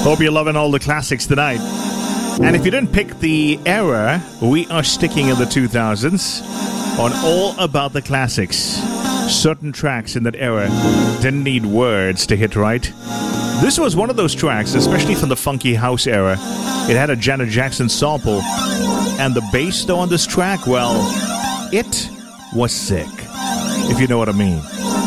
Hope you're loving all the classics tonight. And if you didn't pick the era, we are sticking in the 2000s on All About the Classics. Certain tracks in that era didn't need words to hit right. This was one of those tracks, especially from the funky house era. It had a Janet Jackson sample. And the bass, though, on this track, well, it was sick, if you know what I mean.